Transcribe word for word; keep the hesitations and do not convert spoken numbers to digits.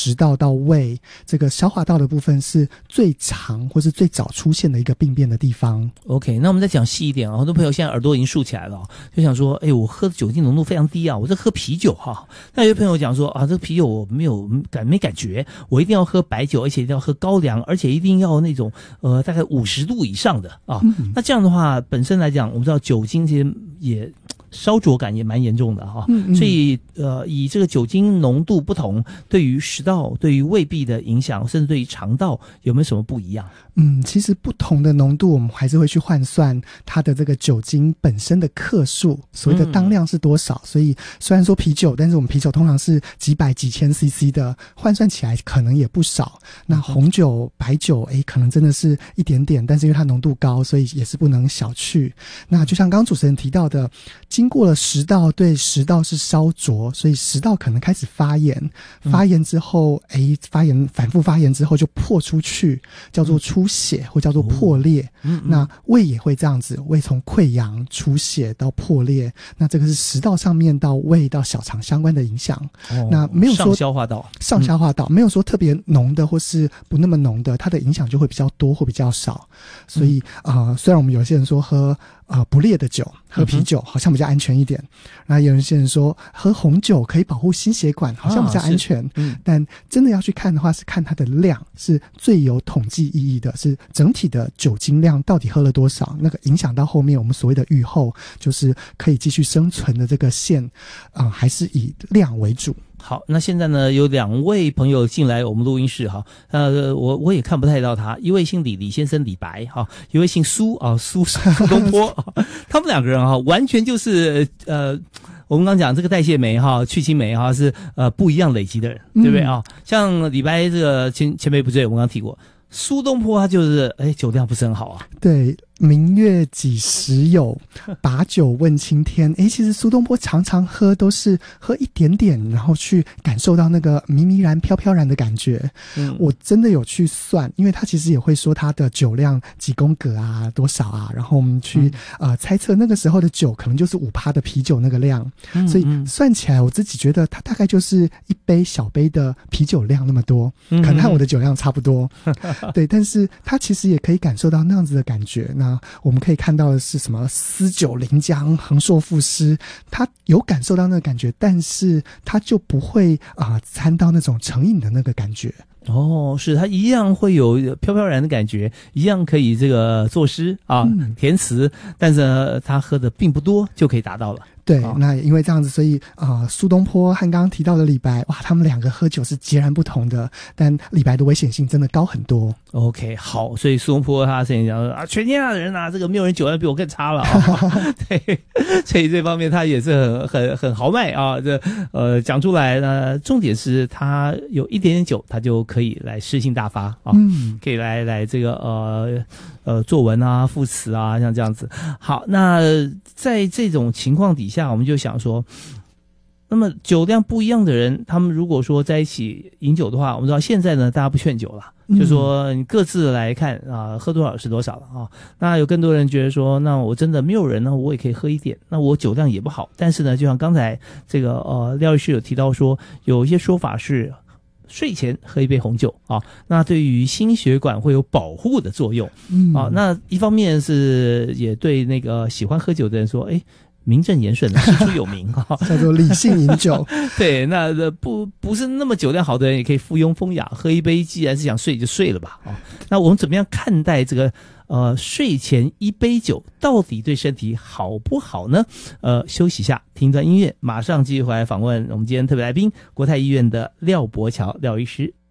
食道到胃这个消化道的部分是最长或是最早出现的一个病变的地方。 OK， 那我们再讲细一点啊，很多朋友现在耳朵已经竖起来了，就想说哎，我喝的酒精浓度非常低啊，我这喝啤酒哈。那有些朋友讲说啊，这个啤酒我没有感没感觉，我一定要喝白酒，而且一定要喝高粱，而且一定要那种呃大概五十度以上的啊、嗯。那这样的话本身来讲，我们知道酒精其实也烧灼感也蛮严重的哈、嗯嗯，所以呃，以这个酒精浓度不同，对于食道、对于胃壁的影响，甚至对于肠道有没有什么不一样？ 嗯，其实不同的浓度，我们还是会去换算它的这个酒精本身的克数，所谓的当量是多少。嗯、所以虽然说啤酒，但是我们啤酒通常是几百几千 C C 的，换算起来可能也不少。那红酒、白酒，诶，可能真的是一点点，但是因为它浓度高，所以也是不能小觑。那就像刚刚主持人提到的，经过了食道，对食道是烧灼，所以食道可能开始发炎，发炎之后，诶，发炎反复发炎之后就破出去，叫做出血或叫做破裂。哦嗯嗯、那胃也会这样子，胃从溃疡、出血到破裂，那这个是食道上面到胃到小肠相关的影响。哦、那没有说上消化道， 上消化道、嗯、没有说特别浓的或是不那么浓的，它的影响就会比较多或比较少。所以啊、呃，虽然我们有些人说喝呃不烈的酒，喝啤酒好像比较安全一点，那、嗯、有些人说喝红酒可以保护心血管，好像比较安全。啊嗯、但真的要去看的话，是看它的量是最有统计意义的，是整体的酒精量到底喝了多少，那个影响到后面我们所谓的预后，就是可以继续生存的这个线啊、呃，还是以量为主。 好，那现在呢，有两位朋友进来我们录音室哈，呃，我我也看不太到他，一位姓李，李先生李白哈，一位姓苏啊，苏苏东坡，他们两个人哈，完全就是呃，我们刚讲这个代谢酶哈、去氢酶哈是呃不一样累积的人，对不对啊？嗯、像李白这个前前辈不对，我们刚刚提过，苏东坡他就是哎酒量不是很好啊， 对。明月几时有，把酒问青天。诶，其实苏东坡常常喝都是喝一点点，然后去感受到那个迷迷然飘飘然的感觉。嗯，我真的有去算，因为他其实也会说他的酒量几公格啊，多少啊，然后我们去、嗯、呃猜测那个时候的酒可能就是 百分之五 的啤酒那个量、嗯、所以算起来我自己觉得他大概就是一杯小杯的啤酒量那么多，可能和我的酒量差不多。嗯、对，但是他其实也可以感受到那样子的感觉。那我们可以看到的是什么？诗酒临江，横槊赋诗，他有感受到那个感觉，但是他就不会啊、呃、掺到那种成瘾的那个感觉。 哦，是他一样会有飘飘然的感觉，一样可以这个作诗啊、嗯、填词，但是呢他喝的并不多就可以达到了。 对，那因为这样子，所以啊、呃，苏东坡和刚刚提到的李白，哇，他们两个喝酒是截然不同的，但李白的危险性真的高很多。 OK， 好，所以苏东坡他曾经讲说啊，全天下的人啊，这个没有人酒量比我更差了啊。对，所以这方面他也是很很很豪迈啊。这呃讲出来呢，重点是他有一点点酒，他就可以来诗性大发啊，嗯、可以来来这个呃呃作文啊、赋词啊，像这样子。好，那在这种情况底下，我们就想说，那么酒量不一样的人，他们如果说在一起饮酒的话，我们知道现在呢，大家不劝酒了，嗯、就说你各自来看啊，喝多少是多少了啊。那有更多人觉得说，那我真的没有人呢，我也可以喝一点，那我酒量也不好，但是呢，就像刚才这个呃廖律师有提到说，有一些说法是睡前喝一杯红酒啊，那对于心血管会有保护的作用，嗯啊。那一方面是也对那个喜欢喝酒的人说，哎。名正言顺的，师出有名哈， 叫做理性饮酒。 对，那不不是那么酒量好的人也可以附庸风雅，喝一杯，既然是想睡就睡了吧。哦，那我们怎么样看待这个呃睡前一杯酒到底对身体好不好呢？呃，休息一下，听一段音乐，马上继续回来访问我们今天特别来宾，国泰医院的廖伯乔廖医师。